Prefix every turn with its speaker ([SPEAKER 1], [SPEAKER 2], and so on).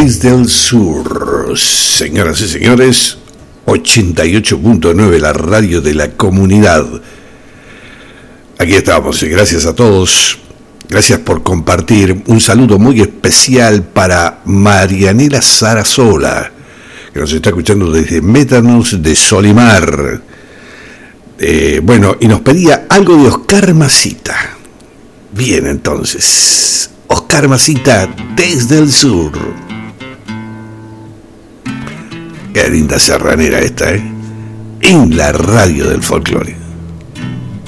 [SPEAKER 1] desde el sur. Señoras y señores, 88.9, la radio de la comunidad. Aquí estamos y gracias a todos. Gracias por compartir. Un saludo muy especial para Marianela Sarasola, que nos está escuchando desde Métanos de Solimar. Bueno, y nos pedía algo de Oscar Masita. Bien, entonces, Oscar Masita desde el sur. Qué linda serranera esta, en la radio del folclore.